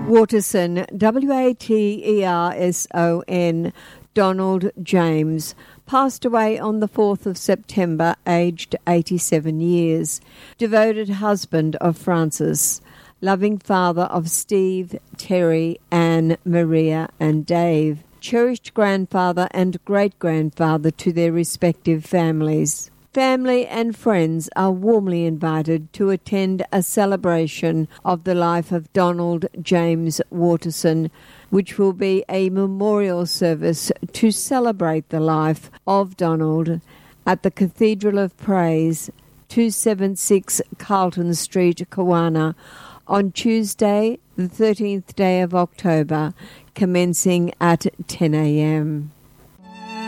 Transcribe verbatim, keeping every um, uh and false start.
Waterson, W A T E R S O N, Donald James, passed away on the fourth of September, aged eighty-seven years. Devoted husband of Francis, loving father of Steve, Terry, Anne, Maria and Dave. Cherished grandfather and great-grandfather to their respective families. Family and friends are warmly invited to attend a celebration of the life of Donald James Waterson, which will be a memorial service to celebrate the life of Donald at the Cathedral of Praise, two seventy-six Carlton Street, Kawana, on Tuesday, the thirteenth day of October, commencing at ten a.m.